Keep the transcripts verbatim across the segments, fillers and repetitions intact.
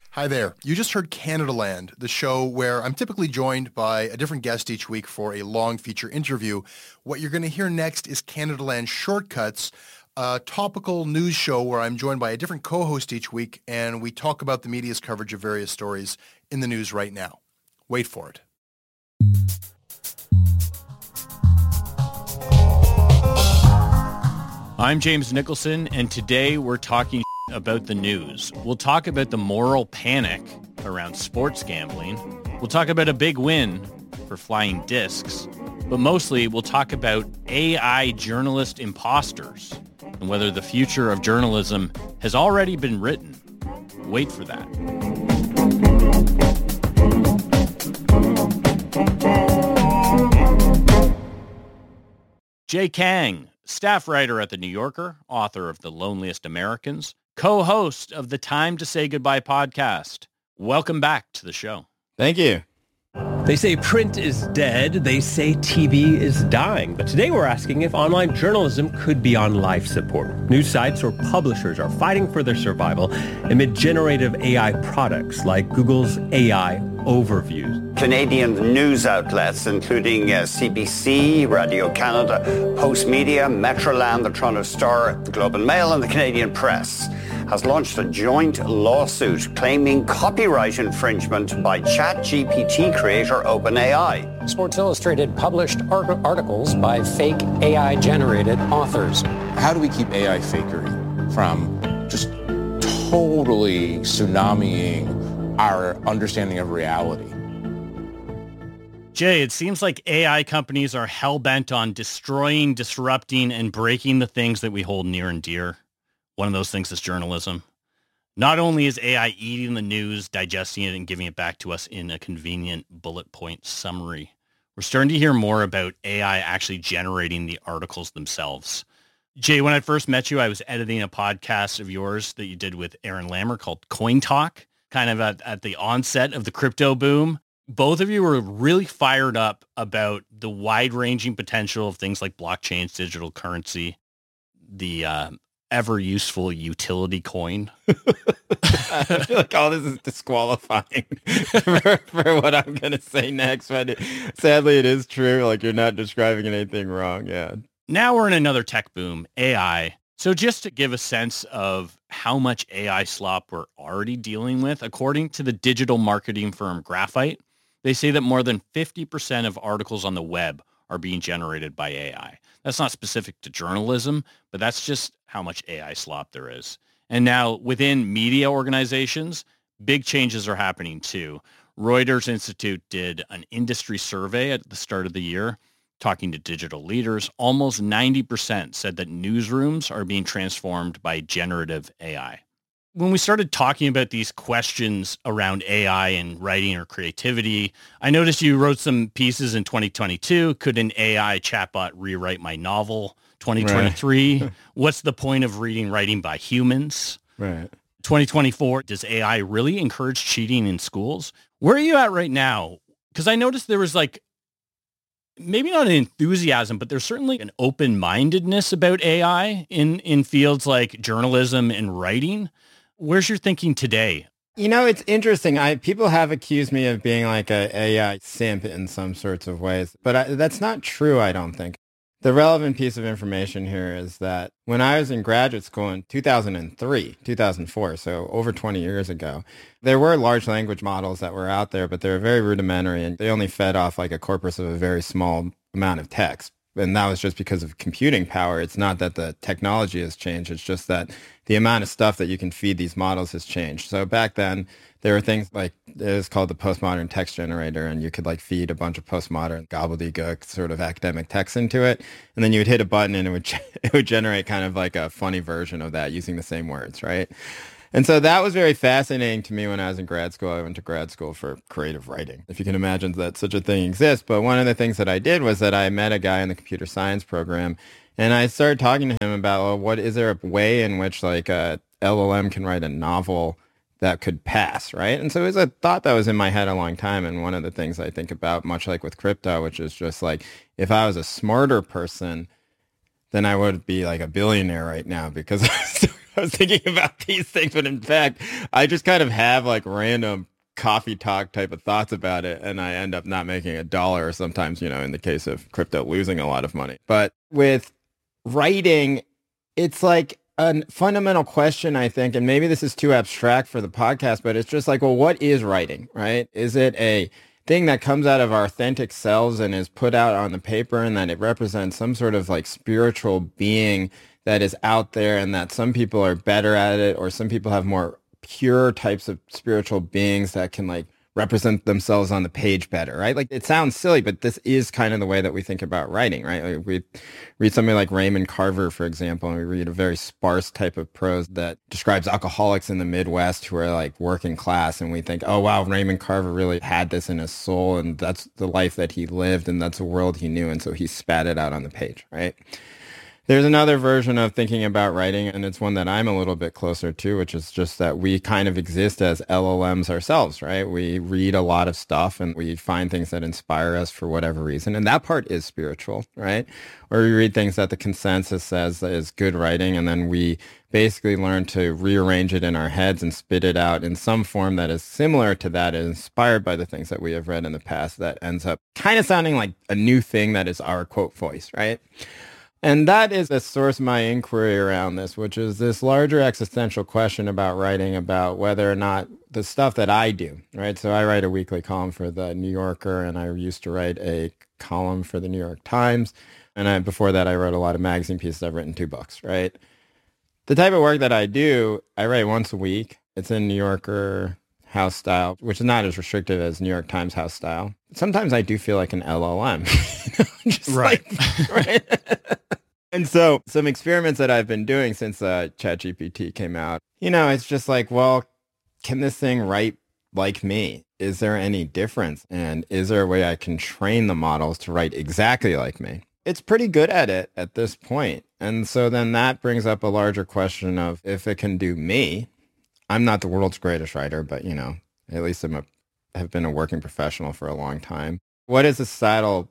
Hi there. You just heard Canada Land, the show where I'm typically joined by a different guest each week for a long feature interview. What you're going to hear next is Canada Land Shortcuts, a topical news show where I'm joined by a different co-host each week, and we talk about the media's coverage of various stories in the news right now. Wait for it. I'm James Nicholson, and today we're talking about the news. We'll talk about the moral panic around sports gambling. We'll talk about a big win for flying discs. But mostly, we'll talk about A I journalist imposters and whether the future of journalism has already been written. Wait for that. Jay Kang, staff writer at The New Yorker, author of The Loneliest Americans, co-host of the Time to Say Goodbye podcast. Welcome back to the show. Thank you. They say print is dead. They say T V is dying. But today we're asking if online journalism could be on life support. News sites or publishers are fighting for their survival amid generative A I products like Google's A I overviews. Canadian news outlets, including uh, C B C, Radio Canada, Postmedia, Metroland, the Toronto Star, the Globe and Mail, and the Canadian Press, has launched a joint lawsuit claiming copyright infringement by ChatGPT creator OpenAI. Sports Illustrated published art- articles by fake A I-generated authors. How do we keep A I fakery from just totally tsunamiing our understanding of reality? Jay, it seems like A I companies are hell-bent on destroying, disrupting, and breaking the things that we hold near and dear. One of those things is journalism. Not only is A I eating the news, digesting it, and giving it back to us in a convenient bullet point summary, we're starting to hear more about A I actually generating the articles themselves. Jay, when I first met you, I was editing a podcast of yours that you did with Aaron Lammer called Coin Talk, kind of at, at the onset of the crypto boom. Both of you were really fired up about the wide-ranging potential of things like blockchains, digital currency, the uh, ever-useful utility coin. I feel like all this is disqualifying for, for what I'm going to say next, but it, sadly it is true. Like, you're not describing anything wrong, yeah. Now we're in another tech boom, A I. So just to give a sense of how much A I slop we're already dealing with, according to the digital marketing firm Graphite, they say that more than fifty percent of articles on the web are being generated by A I. That's not specific to journalism, but that's just how much A I slop there is. And now within media organizations, big changes are happening too. Reuters Institute did an industry survey at the start of the year, talking to digital leaders. Almost ninety percent said that newsrooms are being transformed by generative A I. When we started talking about these questions around A I and writing or creativity, I noticed you wrote some pieces in twenty twenty-two. Could an A I chatbot rewrite my novel? twenty twenty-three. Right. What's the point of reading writing by humans? Right. twenty twenty-four. Does A I really encourage cheating in schools? Where are you at right now? Because I noticed there was like, maybe not an enthusiasm, but there's certainly an open-mindedness about A I in, in fields like journalism and writing. Where's your thinking today? You know, it's interesting. I people have accused me of being like a A I simp in some sorts of ways, but I, that's not true, I don't think. The relevant piece of information here is that when I was in graduate school in two thousand three, two thousand four, so over twenty years ago, there were large language models that were out there, but they were very rudimentary and they only fed off like a corpus of a very small amount of text. And that was just because of computing power. It's not that the technology has changed. It's just that the amount of stuff that you can feed these models has changed. So back then, there were things like, it was called the postmodern text generator, and you could like feed a bunch of postmodern gobbledygook sort of academic text into it. And then you would hit a button and it would, it would generate kind of like a funny version of that using the same words, right? And so that was very fascinating to me when I was in grad school. I went to grad school for creative writing, if you can imagine that such a thing exists. But one of the things that I did was that I met a guy in the computer science program, and I started talking to him about, well, what is there a way in which like a L L M can write a novel that could pass, right? And so it was a thought that was in my head a long time. And one of the things I think about, much like with crypto, which is just like, if I was a smarter person, then I would be like a billionaire right now because I was thinking about these things, but in fact, I just kind of have like random coffee talk type of thoughts about it, and I end up not making a dollar, or sometimes, you know, in the case of crypto, losing a lot of money. But with writing, it's like a fundamental question, I think, and maybe this is too abstract for the podcast, but it's just like, well, what is writing, right? Is it a thing that comes out of our authentic selves and is put out on the paper, and that it represents some sort of like spiritual being that is out there, and that some people are better at it, or some people have more pure types of spiritual beings that can like represent themselves on the page better, right? Like, it sounds silly, but this is kind of the way that we think about writing, right? Like, we read somebody like Raymond Carver, for example, and we read a very sparse type of prose that describes alcoholics in the Midwest who are like working class, and we think, oh wow, Raymond Carver really had this in his soul, and that's the life that he lived, and that's the world he knew, and so he spat it out on the page, right? There's another version of thinking about writing, and it's one that I'm a little bit closer to, which is just that we kind of exist as L L Ms ourselves, right? We read a lot of stuff and we find things that inspire us for whatever reason. And that part is spiritual, right? Or we read things that the consensus says is good writing, and then we basically learn to rearrange it in our heads and spit it out in some form that is similar to that, is inspired by the things that we have read in the past, that ends up kind of sounding like a new thing that is our quote voice, right? And that is the source of my inquiry around this, which is this larger existential question about writing, about whether or not the stuff that I do, right? So I write a weekly column for the New Yorker, and I used to write a column for the New York Times. And I, before that, I wrote a lot of magazine pieces. I've written two books, right? The type of work that I do, I write once a week. It's in New Yorker house style, which is not as restrictive as New York Times house style. Sometimes I do feel like an L L M. You know, just right. Like, right? And so some experiments that I've been doing since uh, ChatGPT came out, you know, it's just like, well, can this thing write like me? Is there any difference? And is there a way I can train the models to write exactly like me? It's pretty good at it at this point. And so then that brings up a larger question of, if it can do me, I'm not the world's greatest writer, but, you know, at least I'm a, have been a working professional for a long time. What is the societal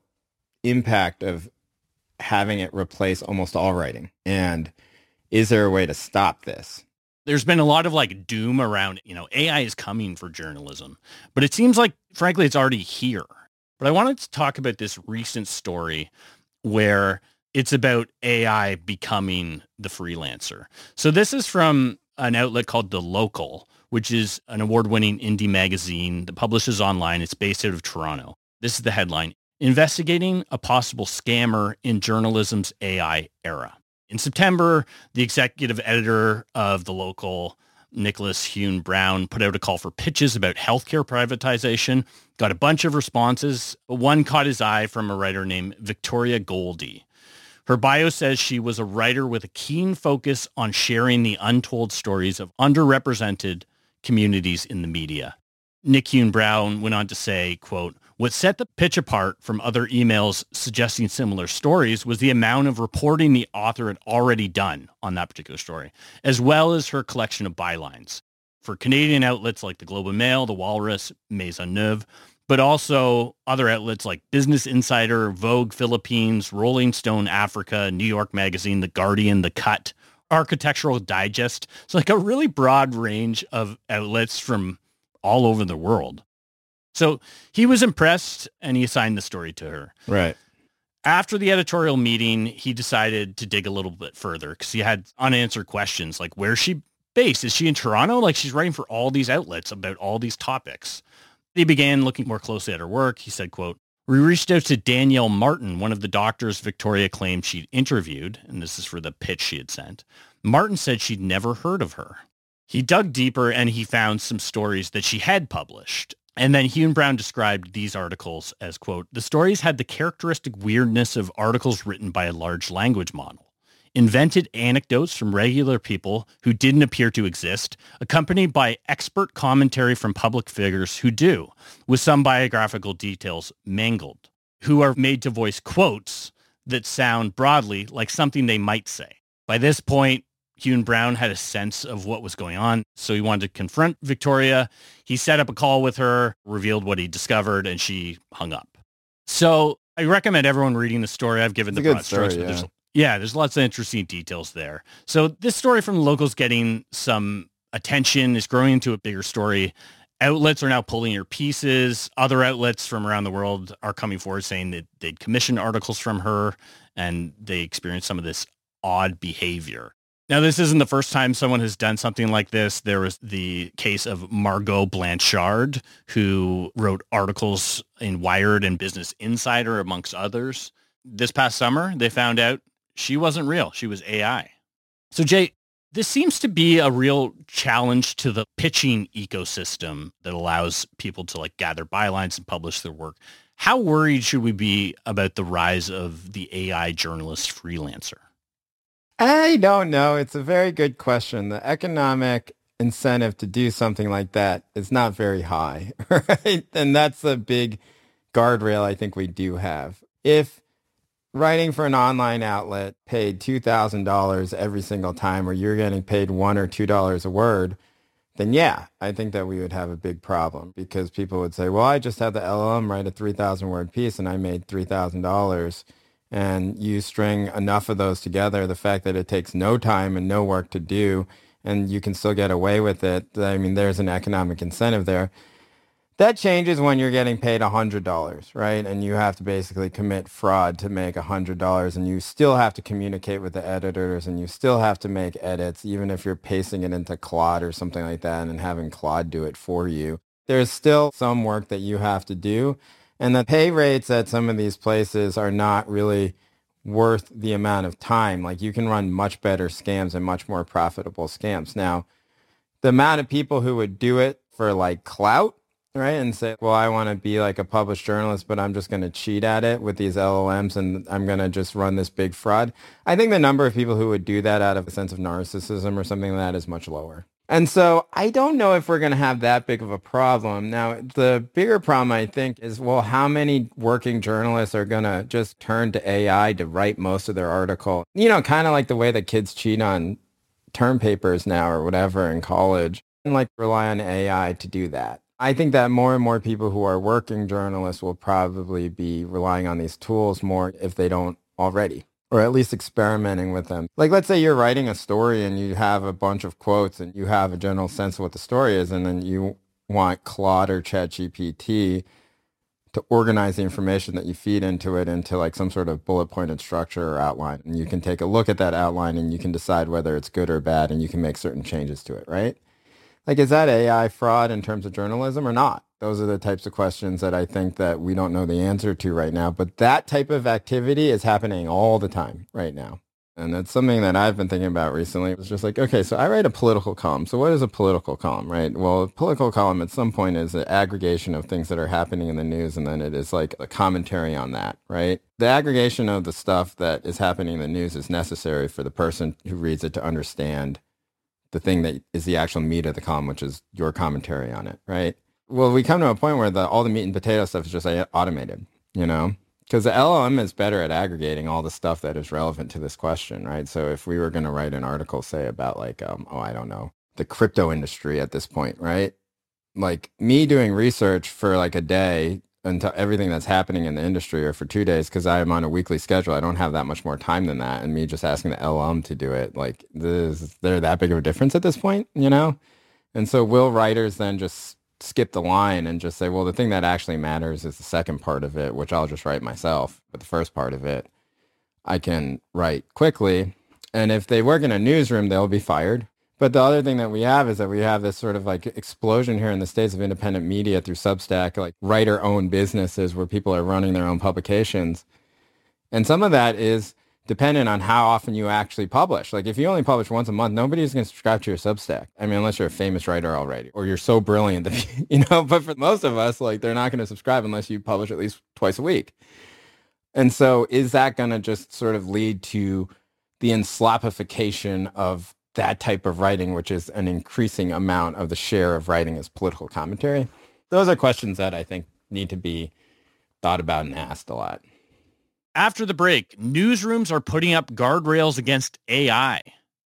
impact of having it replace almost all writing? And is there a way to stop this? There's been a lot of like doom around, you know, A I is coming for journalism, but it seems like, frankly, it's already here. But I wanted to talk about this recent story where it's about A I becoming the freelancer. So this is from an outlet called The Local, which is an award-winning indie magazine that publishes online. It's based out of Toronto. This is the headline: Investigating a Possible Scammer in Journalism's A I Era. In September, the executive editor of The Local, Nicholas Hune Brown, put out a call for pitches about healthcare privatization, got a bunch of responses, but one caught his eye from a writer named Victoria Goldie. Her bio says she was a writer with a keen focus on sharing the untold stories of underrepresented communities in the media. Nick Hune Brown went on to say, quote, "What set the pitch apart from other emails suggesting similar stories was the amount of reporting the author had already done on that particular story, as well as her collection of bylines for Canadian outlets like the Globe and Mail, the Walrus, Maisonneuve, but also other outlets like Business Insider, Vogue Philippines, Rolling Stone Africa, New York Magazine, The Guardian, The Cut, Architectural Digest." So like a really broad range of outlets from all over the world. So he was impressed and he assigned the story to her. Right. After the editorial meeting, he decided to dig a little bit further because he had unanswered questions like, where's she based? Is she in Toronto? Like, she's writing for all these outlets about all these topics. He began looking more closely at her work. He said, quote, "We reached out to Danielle Martin, one of the doctors Victoria claimed she'd interviewed," and this is for the pitch she had sent. "Martin said she'd never heard of her." He dug deeper and he found some stories that she had published. And then Hune Brown described these articles as, quote, "The stories had the characteristic weirdness of articles written by a large language model. Invented anecdotes from regular people who didn't appear to exist, accompanied by expert commentary from public figures who do, with some biographical details mangled, who are made to voice quotes that sound broadly like something they might say." By this point, Hune Brown had a sense of what was going on, so he wanted to confront Victoria. He set up a call with her, revealed what he discovered, and she hung up. So I recommend everyone reading the story. I've given It's the a broad good story, strokes, but yeah. there's Yeah, there's lots of interesting details there. So this story from the locals getting some attention is growing into a bigger story. Outlets are now pulling your pieces. Other outlets from around the world are coming forward saying that they'd commissioned articles from her and they experienced some of this odd behavior. Now, this isn't the first time someone has done something like this. There was the case of Margot Blanchard, who wrote articles in Wired and Business Insider, amongst others. This past summer, they found out she wasn't real. She was A I. So, Jay, this seems to be a real challenge to the pitching ecosystem that allows people to like gather bylines and publish their work. How worried should we be about the rise of the A I journalist freelancer? I don't know. It's a very good question. The economic incentive to do something like that is not very high, right? And that's a big guardrail I think we do have. If writing for an online outlet paid two thousand dollars every single time, or you're getting paid one or two dollars a word, then yeah, I think that we would have a big problem, because people would say, well, I just had the L L M write a three thousand word piece and I made three thousand dollars. And you string enough of those together, the fact that it takes no time and no work to do, and you can still get away with it. I mean, there's an economic incentive there. That changes when you're getting paid one hundred dollars, right? And you have to basically commit fraud to make one hundred dollars, and you still have to communicate with the editors, and you still have to make edits, even if you're pasting it into Claude or something like that and having Claude do it for you. There's still some work that you have to do. And the pay rates at some of these places are not really worth the amount of time. Like, you can run much better scams and much more profitable scams. Now, the amount of people who would do it for like clout, right, and say, well, I want to be like a published journalist, but I'm just going to cheat at it with these L L Ms and I'm going to just run this big fraud. I think the number of people who would do that out of a sense of narcissism or something like that is much lower. And so I don't know if we're going to have that big of a problem. Now, the bigger problem, I think, is, well, how many working journalists are going to just turn to A I to write most of their article? You know, kind of like the way that kids cheat on term papers now or whatever in college, and like rely on A I to do that. I think that more and more people who are working journalists will probably be relying on these tools more if they don't already, or at least experimenting with them. Like, let's say you're writing a story and you have a bunch of quotes and you have a general sense of what the story is, and then you want Claude or ChatGPT to organize the information that you feed into it into like some sort of bullet pointed structure or outline. And you can take a look at that outline and you can decide whether it's good or bad, and you can make certain changes to it, right? Like, is that A I fraud in terms of journalism or not? Those are the types of questions that I think that we don't know the answer to right now. But that type of activity is happening all the time right now. And that's something that I've been thinking about recently. It's just like, okay, so I write a political column. So what is a political column, right? Well, a political column at some point is an aggregation of things that are happening in the news, and then it is like a commentary on that, right? The aggregation of the stuff that is happening in the news is necessary for the person who reads it to understand the thing that is the actual meat of the column, which is your commentary on it, right? Well, we come to a point where the, all the meat and potato stuff is just like automated, you know, because the L L M is better at aggregating all the stuff that is relevant to this question, right? So if we were going to write an article, say, about like, um, oh, I don't know, the crypto industry at this point, right? Like, me doing research for like a day into everything that's happening in the industry, or for two days because I am on a weekly schedule, I don't have that much more time than that. And me just asking the L L M to do it, like, is there that big of a difference at this point, you know? And so will writers then just skip the line and just say, well, the thing that actually matters is the second part of it, which I'll just write myself, but the first part of it I can write quickly. And if they work in a newsroom, they'll be fired. But the other thing that we have is that we have this sort of like explosion here in the States of independent media through Substack, like writer-owned businesses where people are running their own publications. And some of that is dependent on how often you actually publish. Like, if you only publish once a month, nobody's going to subscribe to your Substack. I mean, unless you're a famous writer already, or you're so brilliant that, you know, but for most of us, like, they're not going to subscribe unless you publish at least twice a week. And so is that going to just sort of lead to the enslapification of that type of writing, which is an increasing amount of the share of writing as political commentary? Those are questions that I think need to be thought about and asked a lot. After the break, newsrooms are putting up guardrails against A I.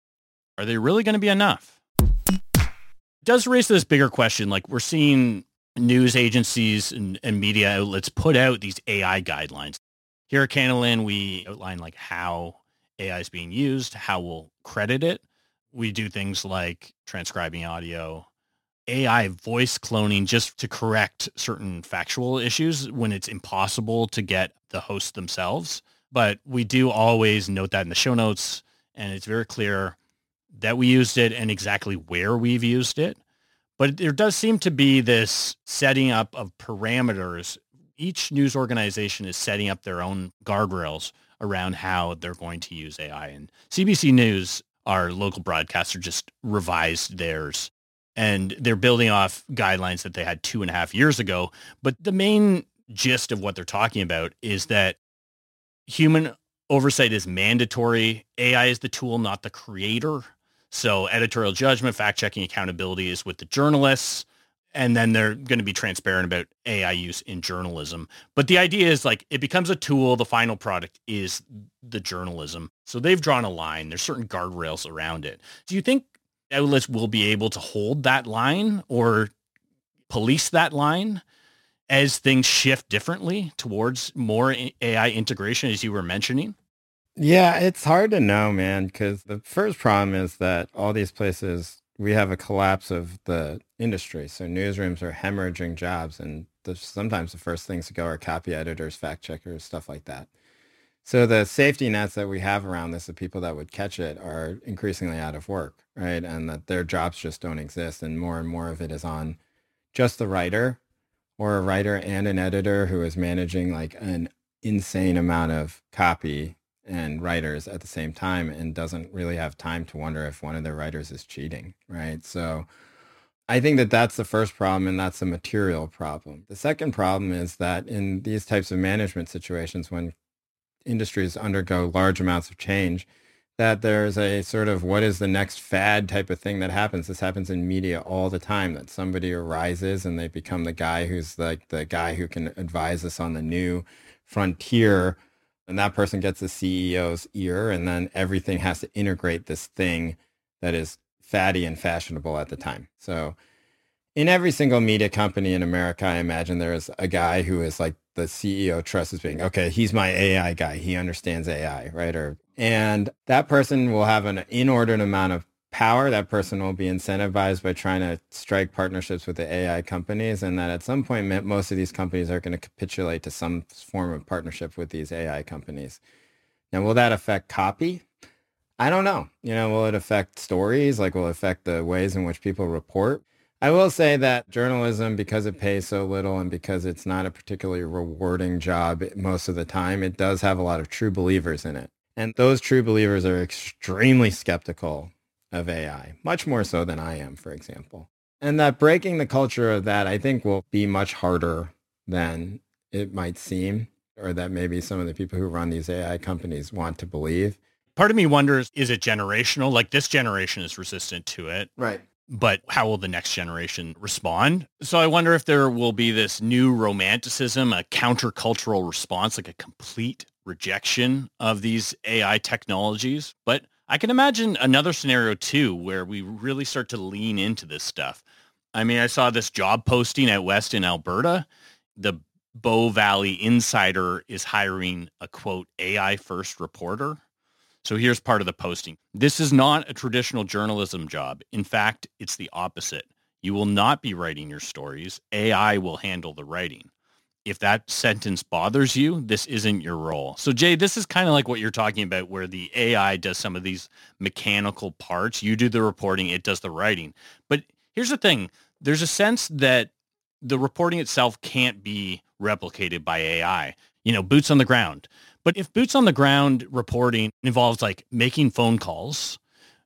Are they really going to be enough? It does raise this bigger question. Like, we're seeing news agencies and, and media outlets put out these A I guidelines. Here at Canadaland, we outline like how A I is being used, how we'll credit it. We do things like transcribing audio, A I voice cloning just to correct certain factual issues when it's impossible to get the hosts themselves. But we do always note that in the show notes, and it's very clear that we used it and exactly where we've used it. But there does seem to be this setting up of parameters. Each news organization is setting up their own guardrails around how they're going to use A I. And C B C News, our local broadcaster, just revised theirs. And they're building off guidelines that they had two and a half years ago. But the main gist of what they're talking about is that human oversight is mandatory. A I is the tool, not the creator. So editorial judgment, fact-checking, accountability is with the journalists. And then they're going to be transparent about A I use in journalism. But the idea is like it becomes a tool. The final product is the journalism. So they've drawn a line. There's certain guardrails around it. Do you think outlets will be able to hold that line or police that line as things shift differently towards more A I integration, as you were mentioning? Yeah, it's hard to know, man, because the first problem is that all these places, we have a collapse of the industry. So newsrooms are hemorrhaging jobs, and the, sometimes the first things to go are copy editors, fact checkers, stuff like that. So the safety nets that we have around this, the people that would catch it, are increasingly out of work, right? And that their jobs just don't exist, and more and more of it is on just the writer, or a writer and an editor who is managing like an insane amount of copy and writers at the same time and doesn't really have time to wonder if one of their writers is cheating, right? So I think that that's the first problem, and that's a material problem. The second problem is that in these types of management situations, when industries undergo large amounts of change, that there's a sort of what is the next fad type of thing that happens. This happens in media all the time, that somebody arises and they become the guy who's like the guy who can advise us on the new frontier. And that person gets the C E O's ear, and then everything has to integrate this thing that is fatty and fashionable at the time. So in every single media company in America, I imagine there is a guy who is like the C E O trusts as being, okay, he's my A I guy. He understands A I, right? Or, and that person will have an inordinate amount of power. That person will be incentivized by trying to strike partnerships with the A I companies, and that at some point, most of these companies are going to capitulate to some form of partnership with these A I companies. Now, will that affect copy? I don't know. You know, will it affect stories? Like, will it affect the ways in which people report? I will say that journalism, because it pays so little and because it's not a particularly rewarding job most of the time, it does have a lot of true believers in it. And those true believers are extremely skeptical of A I, much more so than I am, for example. And that breaking the culture of that, I think, will be much harder than it might seem, or that maybe some of the people who run these A I companies want to believe. Part of me wonders, is it generational? Like this generation is resistant to it. Right. But how will the next generation respond? So I wonder if there will be this new romanticism, a countercultural response, like a complete rejection of these A I technologies. But I can imagine another scenario too, where we really start to lean into this stuff. I mean, I saw this job posting out west in Alberta. The Bow Valley Insider is hiring a, quote, A I first reporter. So here's part of the posting. This is not a traditional journalism job. In fact, it's the opposite. You will not be writing your stories. A I will handle the writing. If that sentence bothers you, this isn't your role. So Jay, this is kind of like what you're talking about, where the A I does some of these mechanical parts. You do the reporting, it does the writing. But here's the thing. There's a sense that the reporting itself can't be replicated by A I. You know, boots on the ground. But if boots on the ground reporting involves like making phone calls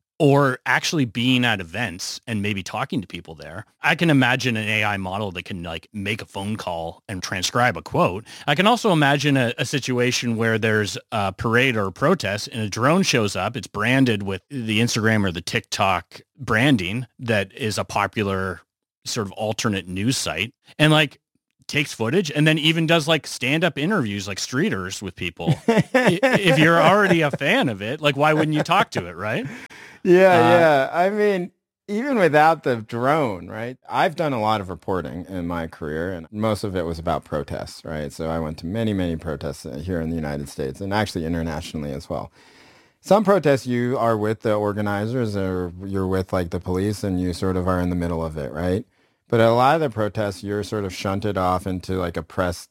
or actually being at events and maybe talking to people there, I can imagine an A I model that can like make a phone call and transcribe a quote. I can also imagine a, a situation where there's a parade or a protest and a drone shows up. It's branded with the Instagram or the TikTok branding that is a popular sort of alternate news site. And like, takes footage and then even does like stand-up interviews like streeters with people. If you're already a fan of it, like why wouldn't you talk to it, right? Yeah, uh, yeah. I mean, even without the drone, right? I've done a lot of reporting in my career, and most of it was about protests, right? So I went to many, many protests here in the United States and actually internationally as well. Some protests you are with the organizers or you're with like the police and you sort of are in the middle of it, right? But at a lot of the protests, you're sort of shunted off into like a press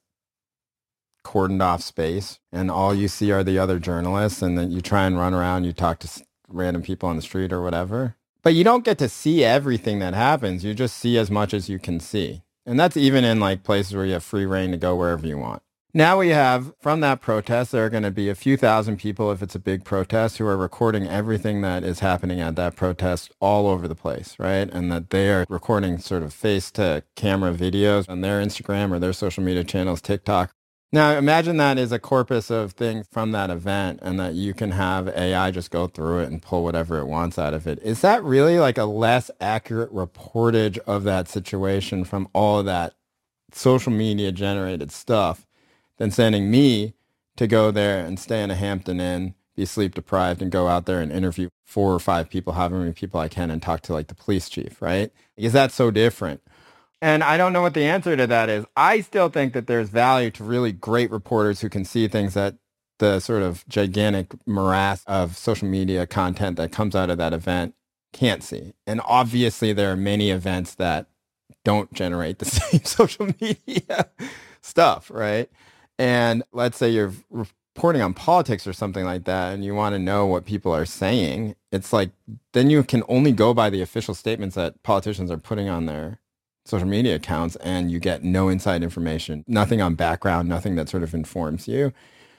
cordoned off space and all you see are the other journalists and then you try and run around, you talk to s- random people on the street or whatever. But you don't get to see everything that happens. You just see as much as you can see. And that's even in like places where you have free reign to go wherever you want. Now we have, from that protest, there are going to be a few thousand people, if it's a big protest, who are recording everything that is happening at that protest all over the place, right? And that they are recording sort of face-to-camera videos on their Instagram or their social media channels, TikTok. Now imagine that is a corpus of things from that event and that you can have A I just go through it and pull whatever it wants out of it. Is that really like a less accurate reportage of that situation from all of that social media generated stuff than sending me to go there and stay in a Hampton Inn, be sleep deprived, and go out there and interview four or five people, however many people I can, and talk to like the police chief, right? Is that so different? And I don't know what the answer to that is. I still think that there's value to really great reporters who can see things that the sort of gigantic morass of social media content that comes out of that event can't see. And obviously there are many events that don't generate the same social media stuff, right? And let's say you're reporting on politics or something like that and you want to know what people are saying. It's like, then you can only go by the official statements that politicians are putting on their social media accounts and you get no inside information, nothing on background, nothing that sort of informs you.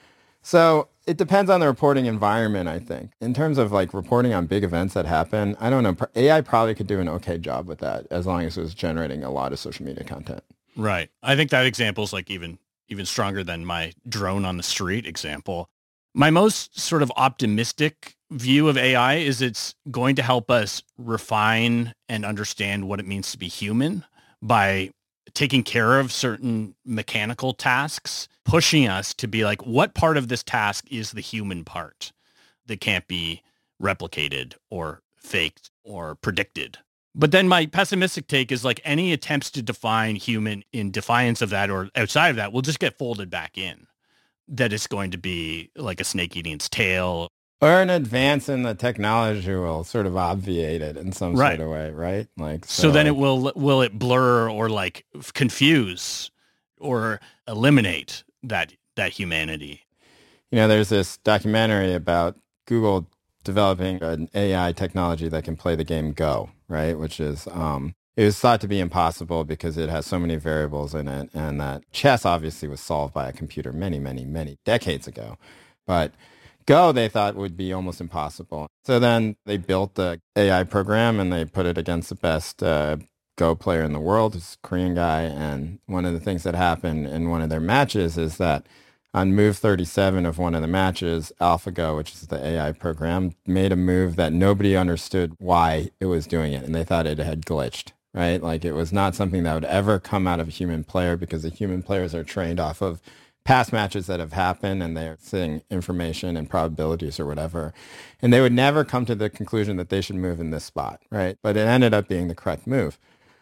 So it depends on the reporting environment, I think. In terms of like reporting on big events that happen, I don't know. A I probably could do an okay job with that as long as it was generating a lot of social media content. Right. I think that example is like even even stronger than my drone on the street example. My most sort of optimistic view of A I is it's going to help us refine and understand what it means to be human by taking care of certain mechanical tasks, pushing us to be like, what part of this task is the human part that can't be replicated or faked or predicted? But then my pessimistic take is like any attempts to define human in defiance of that or outside of that will just get folded back in. That it's going to be like a snake eating its tail. Or an advance in the technology will sort of obviate it in some right. sort of way, right? Like so, so then it will will it blur or like confuse or eliminate that that humanity. You know, there's this documentary about Google developing an A I technology that can play the game Go, right? Which is, um, it was thought to be impossible because it has so many variables in it. And that chess obviously was solved by a computer many, many, many decades ago. But Go, they thought would be almost impossible. So then they built the A I program and they put it against the best uh, Go player in the world, who's a Korean guy. And one of the things that happened in one of their matches is that on move thirty-seven of one of the matches, AlphaGo, which is the A I program, made a move that nobody understood why it was doing it. And they thought it had glitched, right? Like it was not something that would ever come out of a human player because the human players are trained off of past matches that have happened and they're seeing information and probabilities or whatever. And they would never come to the conclusion that they should move in this spot, right? But it ended up being the correct move.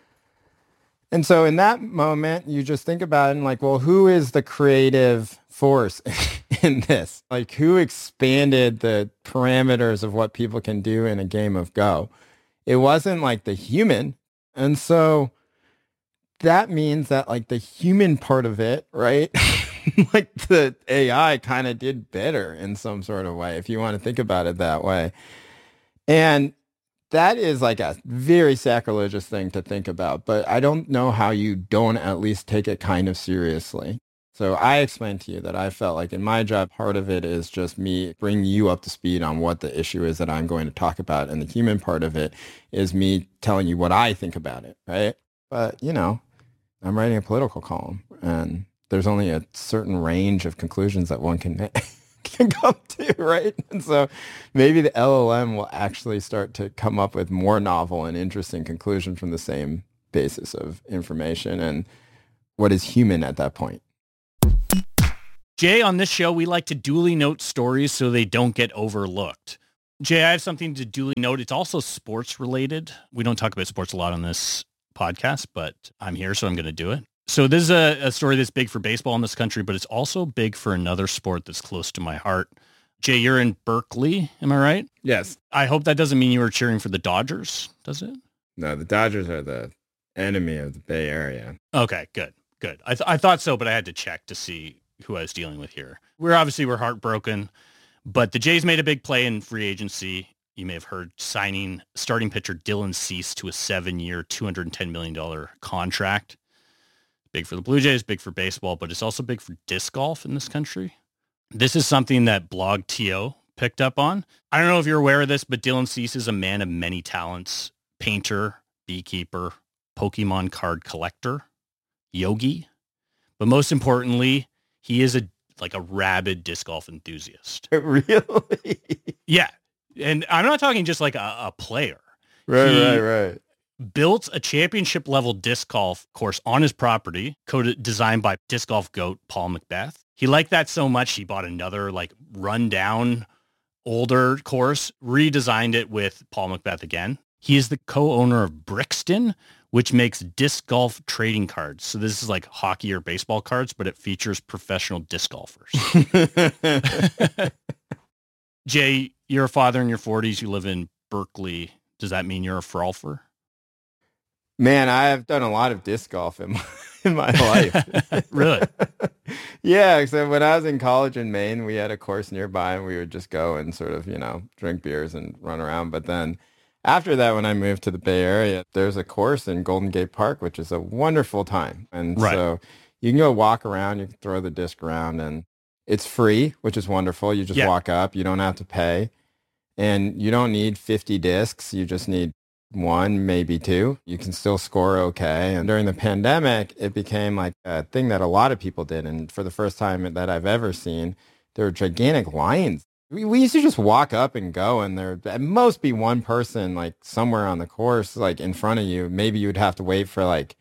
And so in that moment, you just think about it and like, well, who is the creative force in this? Like who expanded the parameters of what people can do in a game of Go? It wasn't like the human. And so that means that like the human part of it, right? Like the A I kind of did better in some sort of way, if you want to think about it that way. And that is like a very sacrilegious thing to think about, but I don't know how you don't at least take it kind of seriously. So I explained to you that I felt like in my job, part of it is just me bringing you up to speed on what the issue is that I'm going to talk about. And the human part of it is me telling you what I think about it, right? But, you know, I'm writing a political column and there's only a certain range of conclusions that one can make. can come to, right? And so maybe the L L M will actually start to come up with more novel and interesting conclusions from the same basis of information and what is human at that point. Jay, on this show, we like to duly note stories so they don't get overlooked. Jay, I have something to duly note. It's also sports related. We don't talk about sports a lot on this podcast, but I'm here, so I'm going to do it. So this is a, a story that's big for baseball in this country, but it's also big for another sport that's close to my heart, Jay, you're in Berkeley, am I right? Yes. I hope that doesn't mean you were cheering for the Dodgers, does it? No, the Dodgers are the enemy of the Bay Area. Okay, good, good. I, th- I thought so, but I had to check to see who I was dealing with here. We're obviously, we're heartbroken, but the Jays made a big play in free agency. You may have heard signing starting pitcher Dylan Cease to a seven-year, two hundred ten million dollars contract. Big for the Blue Jays, big for baseball, but it's also big for disc golf in this country. This is something that Blog T O picked up on. I don't know if you're aware of this, but Dylan Cease is a man of many talents. Painter, beekeeper, Pokemon card collector, yogi. But most importantly, he is a like a rabid disc golf enthusiast. Really? Yeah. And I'm not talking just like a, a player. Right, He right, right. built a championship level disc golf course on his property, coded, designed by disc golf goat Paul McBeth. He liked that so much, he bought another like rundown older course, redesigned it with Paul McBeth again. He is the co-owner of Brixton, which makes disc golf trading cards. So this is like hockey or baseball cards, but it features professional disc golfers. Jay, you're a father in your forties. You live in Berkeley. Does that mean you're a frolfer? Man, I have done a lot of disc golf in my, in my life. Really? Yeah, so when I was in college in Maine, we had a course nearby and we would just go and sort of, you know, drink beers and run around. But then after that, when I moved to the Bay Area, there's a course in Golden Gate Park, which is a wonderful time. And Right. so you can go walk around, you can throw the disc around, and it's free, which is wonderful. You just Yeah. walk up, you don't have to pay. And you don't need fifty discs. You just need one, maybe two. You can still score okay. And during the pandemic, it became like a thing that a lot of people did. And for the first time that I've ever seen, there were gigantic lines. We, we used to just walk up and go, and there would at most be one person like somewhere on the course, like in front of you. Maybe you would have to wait for like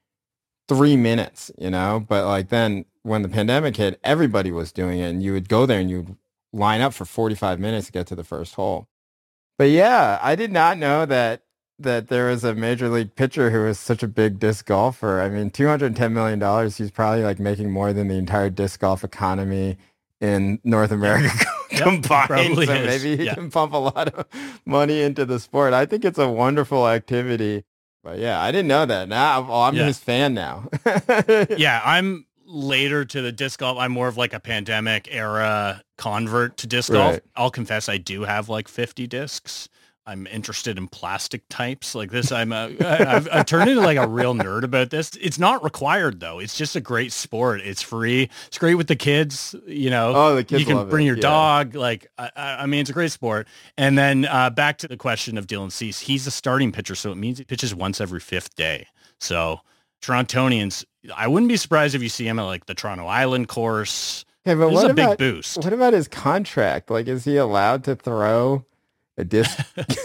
three minutes, you know? But like then when the pandemic hit, everybody was doing it, and you would go there and you would line up for forty-five minutes to get to the first hole. But yeah, I did not know that that there was a major league pitcher who was such a big disc golfer. I mean, two hundred ten million dollars, he's probably like making more than the entire disc golf economy in North America Yep, combined. probably So is. maybe he Yeah. can pump a lot of money into the sport. I think it's a wonderful activity. But yeah, I didn't know that. Now well, I'm Yeah. his fan now. Yeah, I'm later to the disc golf. I'm more of like a pandemic era convert to disc golf. Right. I'll confess I do have like fifty discs. I'm interested in plastic types like this. I'm a, I've, I've turned into like a real nerd about this. It's not required though. It's just a great sport. It's free. It's great with the kids. You know, Oh, the kids you can love bring it, your yeah. dog. Like, I, I mean, it's a great sport. And then uh, back to the question of Dylan Cease. He's a starting pitcher, so it means he pitches once every fifth day. So Torontonians, I wouldn't be surprised if you see him at like the Toronto Island course. Okay, but This what is a big about, boost. What about his contract? Like, is he allowed to throw a disc?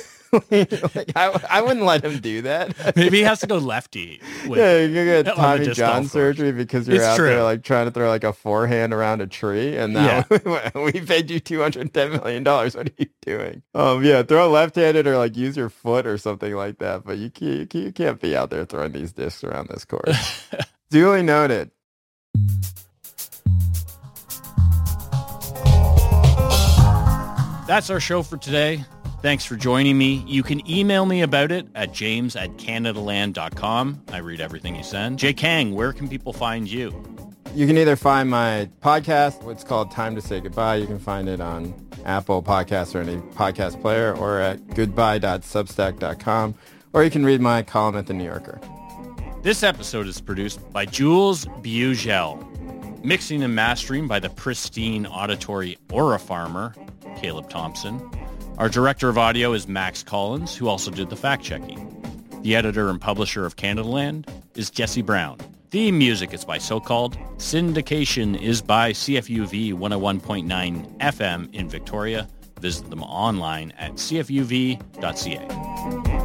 Like, I, I wouldn't let him do that. Maybe he has to go lefty. With, Yeah, you're gonna get on the Tommy disc John golf course. surgery because you're It's out true. there like trying to throw like a forehand around a tree, and now we paid you two hundred ten million dollars. What are you doing? Um, yeah, throw left-handed or like use your foot or something like that. But you can't, you can't be out there throwing these discs around this course. Duly noted. That's our show for today. Thanks for joining me. You can email me about it at james at canadaland dot com. I read everything you send. Jay Kang, where can people find you? You can either find my podcast, it's called Time to Say Goodbye. You can find it on Apple Podcasts or any podcast player, or at goodbye dot substack dot com, or you can read my column at The New Yorker. This episode is produced by Jules Bugel. Mixing and mastering by the pristine auditory Aura Farmer, Caleb Thompson. Our director of audio is Max Collins, who also did the fact-checking. The editor and publisher of Canadaland is Jesse Brown. Theme music is by So-Called. Syndication is by C F U V one oh one point nine F M in Victoria. Visit them online at c f u v dot c a.